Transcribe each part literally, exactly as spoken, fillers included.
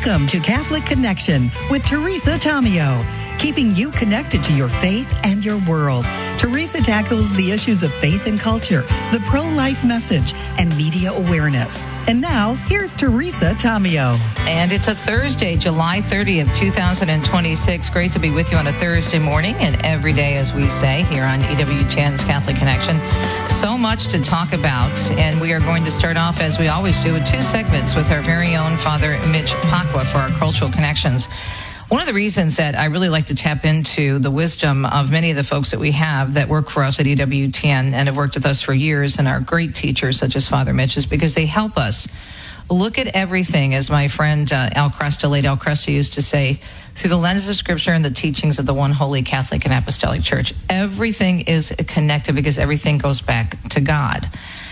Welcome to Catholic Connection with Teresa Tomeo, keeping you connected to your faith and your world. Teresa tackles the issues of faith and culture, the pro-life message, and media awareness. And now, here's Teresa Tomeo. And it's a Thursday, July thirtieth, twenty twenty-six. Great to be with you on a Thursday morning and every day, as we say, here on E W T N's Catholic Connection. So much to talk about, and we are going to start off, as we always do, with two segments with our very own Father Mitch Pacwa for our Cultural Connections. One of the reasons that I really like to tap into the wisdom of many of the folks that we have that work for us at E W T N and have worked with us for years and are great teachers such as Father Mitch is because they help us look at everything, as my friend uh, Al Cresta, late Al Cresta used to say, through the lens of Scripture and the teachings of the one holy Catholic and Apostolic Church. Everything is connected because everything goes back to God.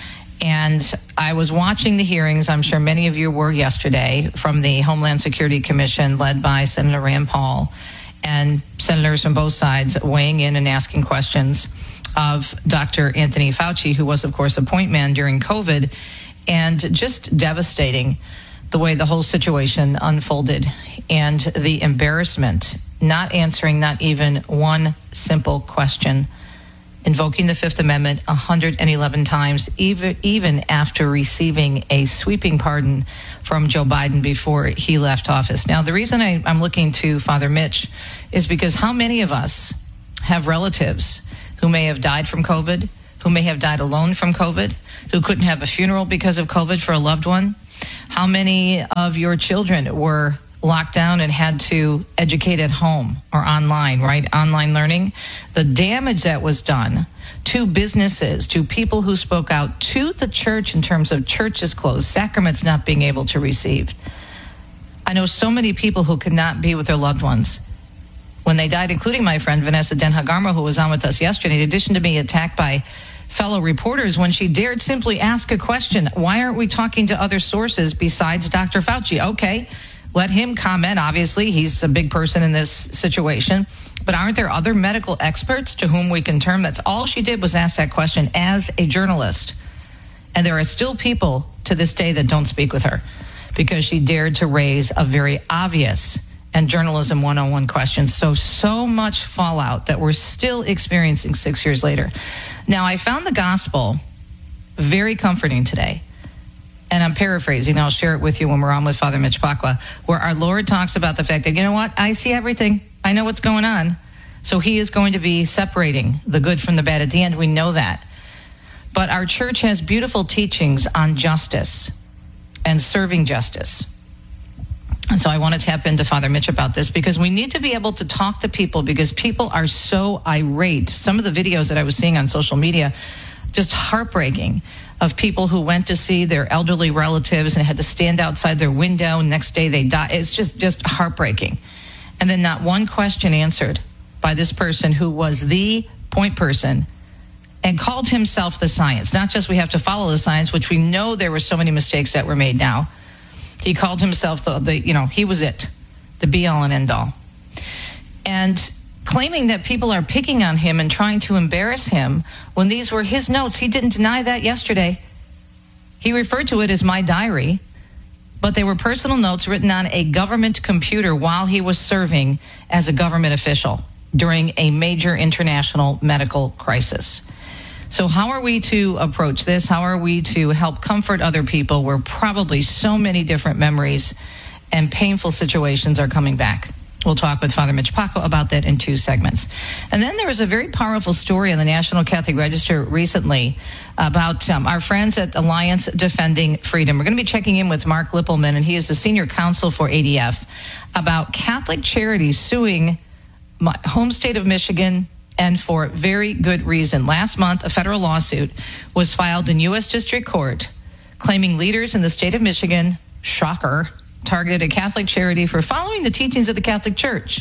And I was watching the hearings, I'm sure many of you were yesterday, from the Homeland Security Commission led by Senator Rand Paul and senators from both sides weighing in and asking questions of Doctor Anthony Fauci, who was, of course, a point man during COVID, and just devastating the way the whole situation unfolded and the embarrassment, not answering not even one simple question, invoking the Fifth Amendment one hundred eleven times, even, even after receiving a sweeping pardon from Joe Biden before he left office. Now, the reason I, I'm looking to Father Mitch is because how many of us have relatives who may have died from COVID, who may have died alone from COVID, who couldn't have a funeral because of COVID for a loved one? How many of your children were locked down and had to educate at home or online, right? Online learning. The damage that was done to businesses, to people who spoke out, to the church in terms of churches closed, sacraments not being able to receive. I know so many people who could not be with their loved ones when they died, including my friend Vanessa Denhagarmo, who was on with us yesterday, in addition to being attacked by fellow reporters when she dared simply ask a question. Why aren't we talking to other sources besides Doctor Fauci? Okay, let him comment. Obviously, he's a big person in this situation. But aren't there other medical experts to whom we can turn? That's all she did was ask that question as a journalist. And there are still people to this day that don't speak with her because she dared to raise a very obvious and journalism one oh one question. So, so much fallout that we're still experiencing six years later. Now, I found the gospel very comforting today. And I'm paraphrasing. I'll share it with you when we're on with Father Mitch Pacwa, where our Lord talks about the fact that, you know what? I see everything. I know what's going on. So he is going to be separating the good from the bad. At the end, we know that. But our church has beautiful teachings on justice and serving justice. And so I want to tap into Father Mitch about this because we need to be able to talk to people because people are so irate. Some of the videos that I was seeing on social media, just heartbreaking, of people who went to see their elderly relatives and had to stand outside their window. Next day they die. It's just, just heartbreaking. And then not one question answered by this person who was the point person and called himself the science. Not just we have to follow the science, which we know there were so many mistakes that were made now. He called himself the, the you know, he was it, the be all and end all. And claiming that people are picking on him and trying to embarrass him when these were his notes. He didn't deny that yesterday. He referred to it as my diary, but they were personal notes written on a government computer while he was serving as a government official during a major international medical crisis. So how are we to approach this? How are we to help comfort other people where probably so many different memories and painful situations are coming back? We'll talk with Father Mitch Pacwa about that in two segments. And then there was a very powerful story in the National Catholic Register recently about um, our friends at Alliance Defending Freedom. We're going to be checking in with Mark Lippelman, and he is the senior counsel for A D F, about Catholic charities suing my home state of Michigan, and for very good reason. Last month, a federal lawsuit was filed in U S District Court claiming leaders in the state of Michigan, shocker, targeted a Catholic charity for following the teachings of the Catholic Church.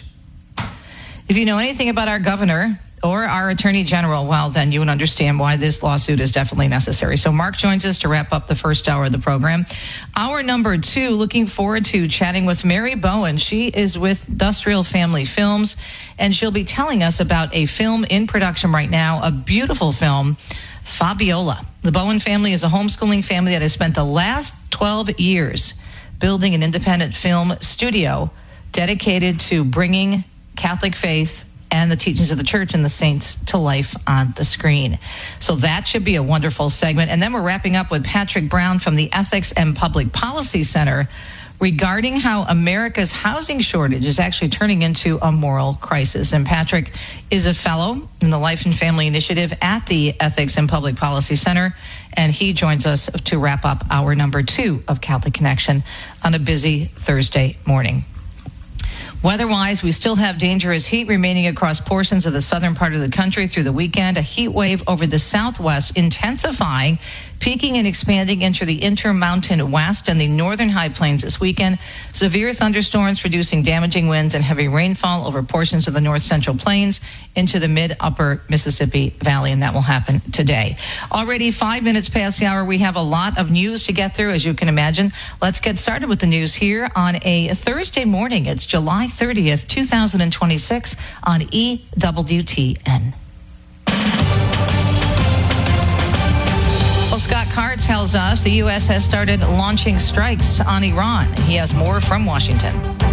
If you know anything about our governor or our attorney general, well, then you would understand why this lawsuit is definitely necessary. So Mark joins us to wrap up the first hour of the program. Hour number two, looking forward to chatting with Mary Bowen. She is with Industrial Family Films, and she'll be telling us about a film in production right now, a beautiful film, Fabiola. The Bowen family is a homeschooling family that has spent the last twelve years building an independent film studio dedicated to bringing Catholic faith and the teachings of the church and the saints to life on the screen. So that should be a wonderful segment. And then we're wrapping up with Patrick Brown from the Ethics and Public Policy Center regarding how America's housing shortage is actually turning into a moral crisis. And Patrick is a fellow in the Life and Family Initiative at the Ethics and Public Policy Center, and he joins us to wrap up hour number two of Catholic Connection on a busy Thursday morning. Weather-wise, we still have dangerous heat remaining across portions of the southern part of the country through the weekend. A heat wave over the southwest intensifying, peaking and expanding into the intermountain west and the northern high plains this weekend. Severe thunderstorms producing damaging winds and heavy rainfall over portions of the north central plains into the mid-upper Mississippi Valley, and that will happen today. Already five minutes past the hour, we have a lot of news to get through, as you can imagine. Let's get started with the news here on a Thursday morning. It's July thirtieth, two thousand twenty-six on E W T N. Well, Scott Carr tells us the U S has started launching strikes on Iran. He has more from Washington.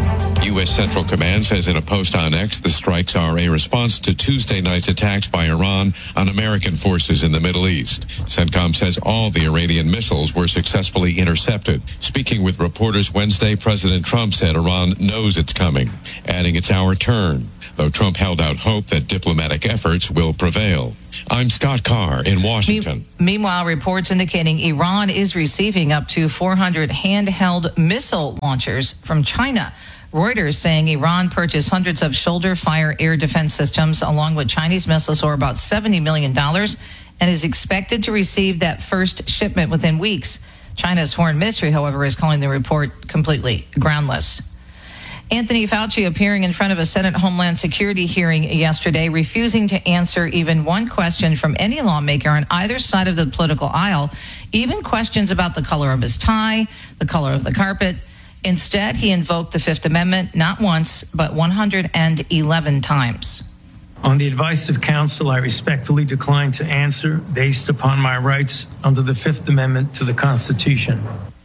U S Central Command says in a post on X the strikes are a response to Tuesday night's attacks by Iran on American forces in the Middle East. CENTCOM says all the Iranian missiles were successfully intercepted. Speaking with reporters Wednesday, President Trump said Iran knows it's coming, adding it's our turn, though Trump held out hope that diplomatic efforts will prevail. I'm Scott Carr in Washington. Me- meanwhile, reports indicating Iran is receiving up to four hundred handheld missile launchers from China. Reuters saying Iran purchased hundreds of shoulder-fire air defense systems along with Chinese missiles for about seventy million dollars and is expected to receive that first shipment within weeks. China's foreign ministry, however, is calling the report completely groundless. Anthony Fauci appearing in front of a Senate Homeland Security hearing yesterday, refusing to answer even one question from any lawmaker on either side of the political aisle, even questions about the color of his tie, the color of the carpet. Instead, he invoked the Fifth Amendment not once, but one hundred eleven times. On the advice of counsel, I respectfully decline to answer based upon my rights under the Fifth Amendment to the Constitution.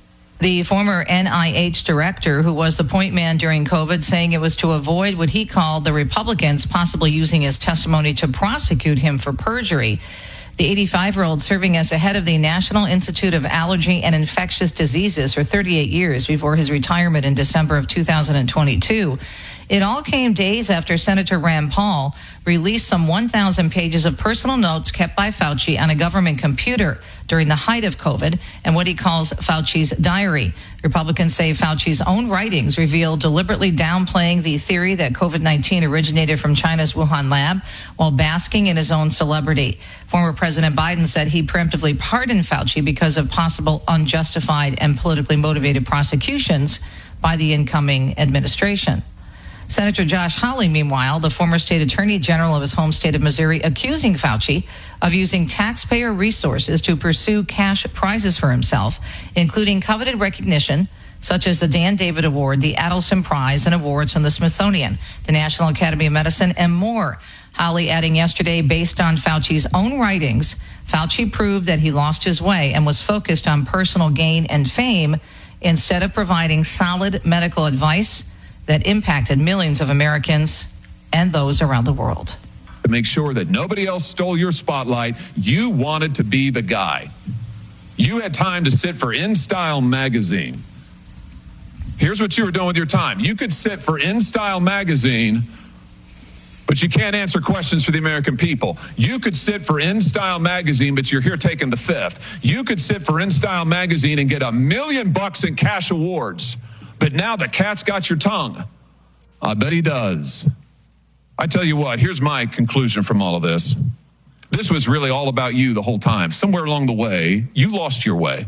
The former N I H director, who was the point man during COVID, saying it was to avoid what he called the Republicans possibly using his testimony to prosecute him for perjury. The eighty-five-year-old serving as the head of the National Institute of Allergy and Infectious Diseases for thirty-eight years before his retirement in December of two thousand twenty-two. It all came days after Senator Rand Paul released some one thousand pages of personal notes kept by Fauci on a government computer during the height of COVID and what he calls Fauci's diary. Republicans say Fauci's own writings reveal deliberately downplaying the theory that COVID nineteen originated from China's Wuhan lab while basking in his own celebrity. Former President Biden said he preemptively pardoned Fauci because of possible unjustified and politically motivated prosecutions by the incoming administration. Senator Josh Hawley, meanwhile, the former state attorney general of his home state of Missouri, accusing Fauci of using taxpayer resources to pursue cash prizes for himself, including coveted recognition, such as the Dan David Award, the Adelson Prize, and awards from the Smithsonian, the National Academy of Medicine, and more. Hawley adding yesterday, based on Fauci's own writings, Fauci proved that he lost his way and was focused on personal gain and fame instead of providing solid medical advice that impacted millions of Americans and those around the world. To make sure that nobody else stole your spotlight, you wanted to be the guy. You had time to sit for InStyle magazine. Here's what you were doing with your time. You could sit for InStyle magazine, but you can't answer questions for the American people. You could sit for InStyle magazine, but you're here taking the fifth. You could sit for InStyle magazine and get a million bucks in cash awards. But now the cat's got your tongue. I bet he does. I tell you what, here's my conclusion from all of this. This was really all about you the whole time. Somewhere along the way, you lost your way.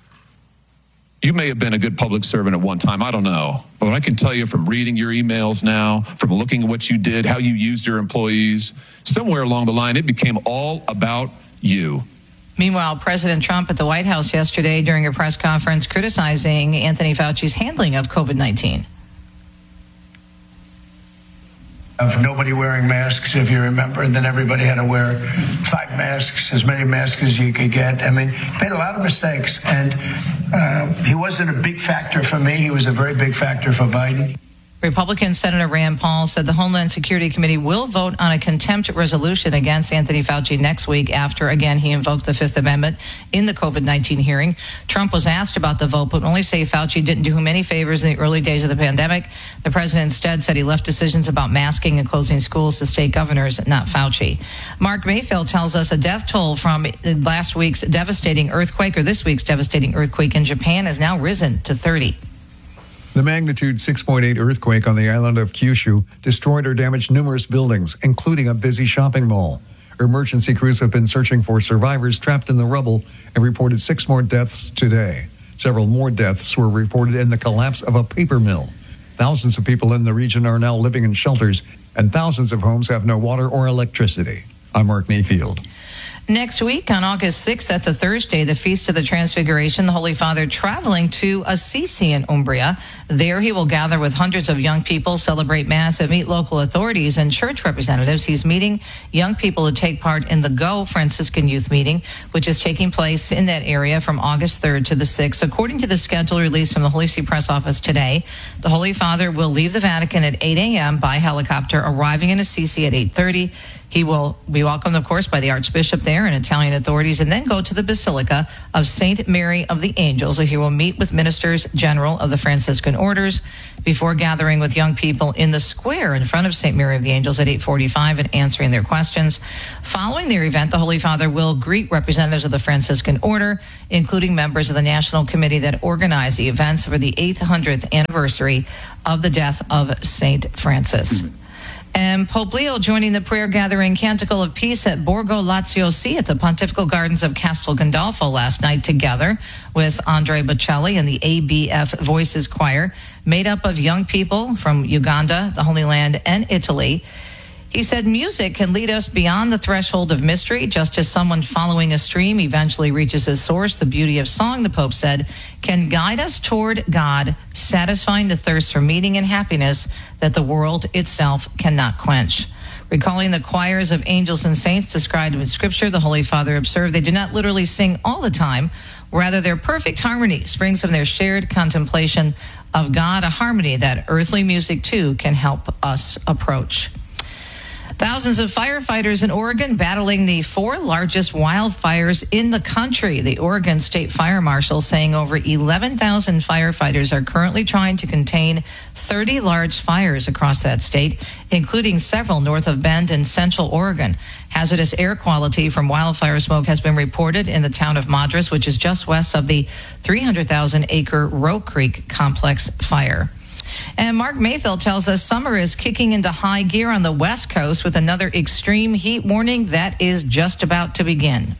You may have been a good public servant at one time. I don't know. But I can tell you from reading your emails now, from looking at what you did, how you used your employees, somewhere along the line, it became all about you. Meanwhile, President Trump at the White House yesterday during a press conference criticizing Anthony Fauci's handling of COVID nineteen. of nobody wearing masks, if you remember, and then everybody had to wear five masks, as many masks as you could get. I mean, he made a lot of mistakes, and uh, he wasn't a big factor for me. He was a very big factor for Biden. Republican Senator Rand Paul said the Homeland Security Committee will vote on a contempt resolution against Anthony Fauci next week after, again, he invoked the Fifth Amendment in the COVID nineteen hearing. Trump was asked about the vote, but only say Fauci didn't do him any favors in the early days of the pandemic. The president instead said he left decisions about masking and closing schools to state governors, not Fauci. Mark Mayfield tells us a death toll from last week's devastating earthquake, or this week's devastating earthquake in Japan, has now risen to thirty. The magnitude six point eight earthquake on the island of Kyushu destroyed or damaged numerous buildings, including a busy shopping mall. Emergency crews have been searching for survivors trapped in the rubble and reported six more deaths today. Several more deaths were reported in the collapse of a paper mill. Thousands of people in the region are now living in shelters, and thousands of homes have no water or electricity. I'm Mark Mayfield. Next week, on August sixth, that's a Thursday, the Feast of the Transfiguration, the Holy Father traveling to Assisi in Umbria. There he will gather with hundreds of young people, celebrate Mass, and meet local authorities and church representatives. He's meeting young people to take part in the Go Franciscan Youth Meeting, which is taking place in that area from August third to the sixth. According to the schedule released from the Holy See Press Office today, the Holy Father will leave the Vatican at eight a.m. by helicopter, arriving in Assisi at eight thirty. He will be welcomed, of course, by the Archbishop there and Italian authorities, and then go to the Basilica of Saint Mary of the Angels. He will meet with ministers general of the Franciscan orders before gathering with young people in the square in front of Saint Mary of the Angels at eight forty-five and answering their questions. Following their event, the Holy Father will greet representatives of the Franciscan order, including members of the national committee that organized the events for the eight hundredth anniversary of the death of Saint Francis. Mm-hmm. And Pope Leo joining the prayer gathering Canticle of Peace at Borgo Lazio C at the Pontifical Gardens of Castel Gandolfo last night, together with Andre Bocelli and the A B F Voices Choir, made up of young people from Uganda, the Holy Land, and Italy. He said music can lead us beyond the threshold of mystery, just as someone following a stream eventually reaches its source. The beauty of song, the Pope said, can guide us toward God, satisfying the thirst for meaning and happiness that the world itself cannot quench. Recalling the choirs of angels and saints described in Scripture, the Holy Father observed they do not literally sing all the time. Rather, their perfect harmony springs from their shared contemplation of God, a harmony that earthly music, too, can help us approach. Thousands of firefighters in Oregon battling the four largest wildfires in the country. The Oregon State Fire Marshal saying over eleven thousand firefighters are currently trying to contain thirty large fires across that state, including several north of Bend in central Oregon. Hazardous air quality from wildfire smoke has been reported in the town of Madras, which is just west of the three hundred thousand acre Roe Creek complex fire. And Mark Mayfield tells us summer is kicking into high gear on the West Coast with another extreme heat warning that is just about to begin.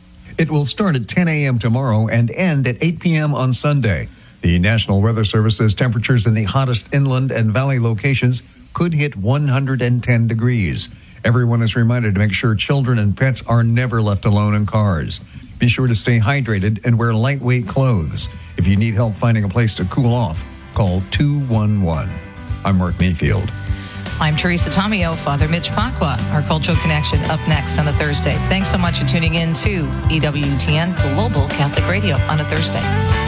It will start at ten a.m. tomorrow and end at eight p.m. on Sunday. The National Weather Service says temperatures in the hottest inland and valley locations could hit one hundred ten degrees. Everyone is reminded to make sure children and pets are never left alone in cars. Be sure to stay hydrated and wear lightweight clothes. If you need help finding a place to cool off, call two one one. I'm Mark Mayfield. I'm Teresa Tomeo. Father Mitch Pacwa, our Cultural Connection, up next on a Thursday. Thanks so much for tuning in to E W T N Global Catholic Radio on a Thursday.